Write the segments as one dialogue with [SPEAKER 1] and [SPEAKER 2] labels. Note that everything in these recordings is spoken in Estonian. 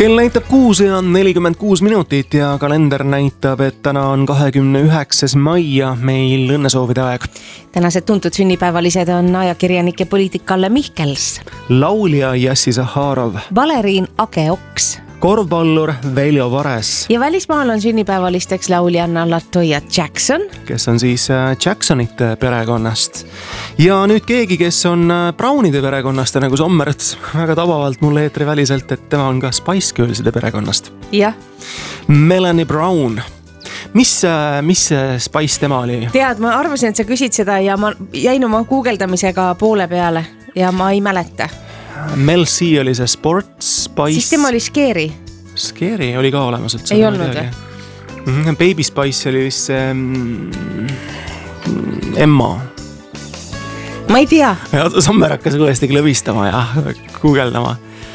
[SPEAKER 1] Kell näitab 6:46 ja kalender näitab, et täna on 29. mai ja meil õnnesoovide aeg.
[SPEAKER 2] Tänased tuntud sünnipäevalised on ajakirjanik ja poliitik Kalle Mihkels,
[SPEAKER 1] laulja Jassi Zaharov,
[SPEAKER 2] baleriin Age Oks,
[SPEAKER 1] korvpallur Veljo Vares
[SPEAKER 2] ja välismaal on sünnipäevalisteks lauljanna Latoya Jackson,
[SPEAKER 1] kes on siis Jacksonite perekonnast. Ja nüüd keegi, kes on Brownide perekonnast ja nagu Sommert väga tabavalt mulle eetriväliselt, et tema on ka Spice Girlside perekonnast.
[SPEAKER 2] jah.
[SPEAKER 1] Melanie Brown. Mis Spice tema oli?
[SPEAKER 2] Tead, ma arvasin, et sa küsid seda ja ma jäin oma guugeldamisega poole peale ja ma ei mäleta.
[SPEAKER 1] Mel C oli see Sport Spice.
[SPEAKER 2] Siis tema oli Scary.
[SPEAKER 1] Scary oli ka olemas.
[SPEAKER 2] Ei olnud või?
[SPEAKER 1] Baby Spice oli vist see Emma.
[SPEAKER 2] Ma ei tea.
[SPEAKER 1] Ja Sommer hakkas uuesti klõbistama ja guugeldama.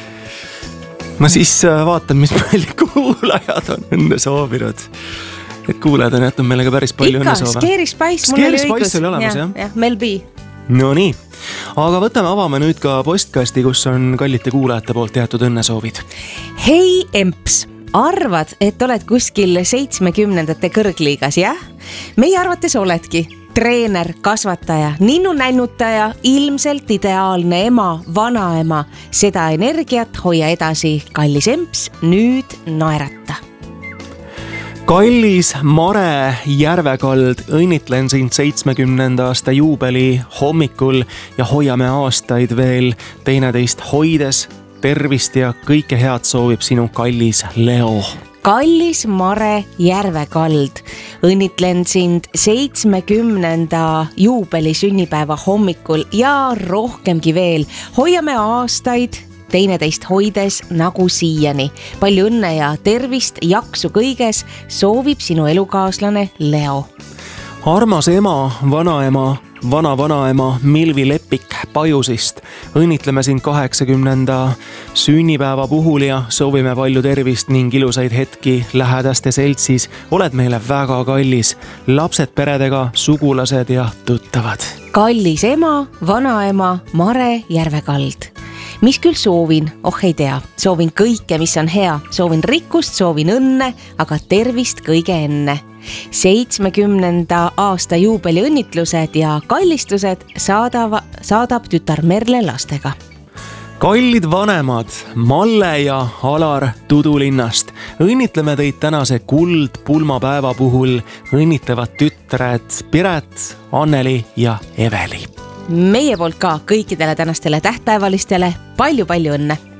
[SPEAKER 1] Ma siis vaatan, mis meil kuulajad on õnne soovinud. Et kuulajad on jätnud meile ka päris palju õnne soove.
[SPEAKER 2] Scary Spice, mul
[SPEAKER 1] Scary
[SPEAKER 2] oli õigus.
[SPEAKER 1] Spice oli olemas, jah?
[SPEAKER 2] Mel B.
[SPEAKER 1] No nii, aga avame nüüd ka postkasti, kus on kallite kuulajate poolt jäetud õnnesoovid.
[SPEAKER 2] Hei Emps, arvad, et oled kuskil 70ndate kõrgliigas, jah? Meie arvates oledki. Treener, kasvataja, ninnu-nännutaja, ilmselt ideaalne ema, vanaema. Seda energiat hoia edasi, kallis Emps, nüüd naerata.
[SPEAKER 1] Kallis Mare Järvekald, õnnitlen sind 70. aasta juubeli hommikul ja hoiame aastaid veel teineteist hoides. Tervist ja kõike head soovib sinu kallis Leo.
[SPEAKER 2] Kallis Mare Järvekald, õnnitlen sind 70. juubeli sünnipäeva hommikul ja rohkemgi veel. Hoiame aastaid teineteist hoides nagu siiani. Palju õnne ja tervist, jaksu kõiges, soovib sinu elukaaslane Leo.
[SPEAKER 1] Armas ema, vanaema, vana-vanaema Milvi Lepik Pajusist. Õnnitleme sind 80. sünnipäeva puhul ja soovime palju tervist ning ilusaid hetki lähedaste seltsis. Oled meile väga kallis. Lapsed peredega, sugulased ja tuttavad.
[SPEAKER 2] Kallis ema, vanaema Mare Järvekald. Mis küll soovin? Ei tea. Soovin kõike, mis on hea. Soovin rikkust, soovin õnne, aga tervist kõige enne. 70. aasta juubeli õnnitlused ja kallistused saadab tütar Merle lastega.
[SPEAKER 1] Kallid vanemad Malle ja Alar Tudulinnast. Õnnitleme teid tänase kuldpulmapäeva puhul. Õnnitlevad tütred Piret, Anneli ja Eveli.
[SPEAKER 2] Meie poolt ka kõikidele tänastele tähtpäevalistele palju õnne!